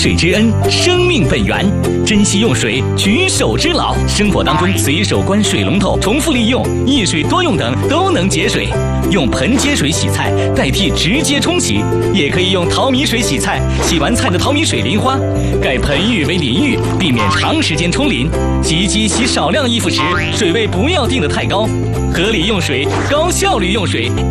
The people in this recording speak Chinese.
水之恩，生命本源，珍惜用水，举手之劳。生活当中随手关水龙头、重复利用、一水多用等都能节水。用盆接水洗菜代替直接冲洗，也可以用淘米水洗菜。洗完菜的淘米水淋花，改盆浴为淋浴，避免长时间冲淋。洗衣机洗少量衣服时，水位不要定得太高。合理用水，高效率用水，